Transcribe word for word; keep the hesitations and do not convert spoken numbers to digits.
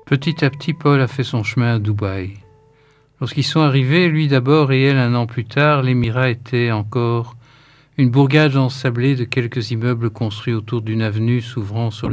Petit à petit, Paul a fait son chemin à Dubaï. Lorsqu'ils sont arrivés, lui d'abord et elle un an plus tard, l'émirat était encore une bourgade ensablée de quelques immeubles construits autour d'une avenue s'ouvrant sur